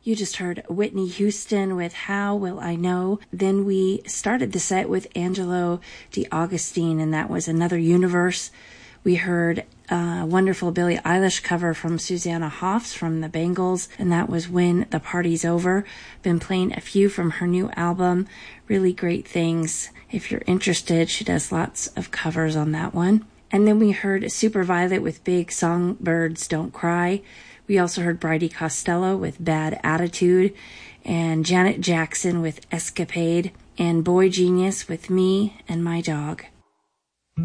You just heard Whitney Houston with How Will I Know. Then we started the set with Angelo DeAugustine, and that was Another Universe. We heard a wonderful Billie Eilish cover from Susanna Hoffs from the Bangles, and that was When the Party's Over. Been playing a few from her new album, Really Great Things. If you're interested, she does lots of covers on that one. And then we heard Superviolet with Big Songbirds Don't Cry. We also heard Bridie Costello with Bad Attitude, and Janet Jackson with Escapade, and Boy Genius with Me and My Dog.